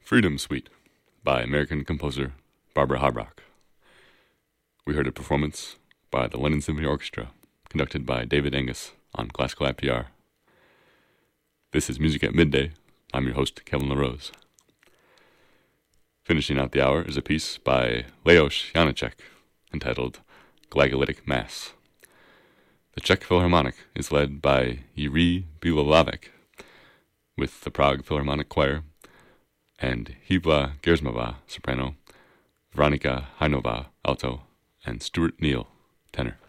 Freedom Suite by American composer Barbara Harbach. We heard a performance by the London Symphony Orchestra, conducted by David Angus on Classical IPR. This is Music at Midday. I'm your host, Kevin LaRose. Finishing out the hour is a piece by Leos Janáček entitled Glagolitic Mass. The Czech Philharmonic is led by Jiří Bělohlávek, with the Prague Philharmonic Choir and Hýbla Gersmová, soprano, Veronika Hajnová, alto, and Stuart Neal, tenor.